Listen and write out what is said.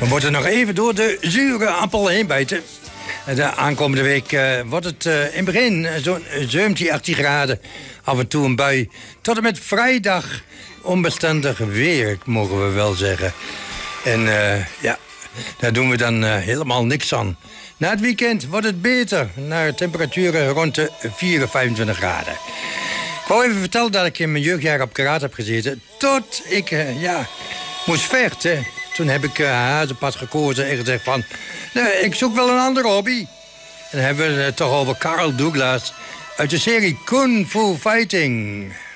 We moeten nog even door de zure appel heen bijten. De aankomende week wordt het in het begin zo'n 17, 18 graden. Af en toe een bui. Tot en met vrijdag onbestendig weer, mogen we wel zeggen. En ja, daar doen we dan helemaal niks aan. Na het weekend wordt het beter. Naar temperaturen rond de 24, 25 graden. Ik wou even vertellen dat ik in mijn jeugdjaar op karate heb gezeten. Tot ik moest vechten. Toen heb ik hazenpad gekozen en gezegd van... Nee, ik zoek wel een andere hobby. En dan hebben we het toch over Carl Douglas... uit de serie Kung Fu Fighting.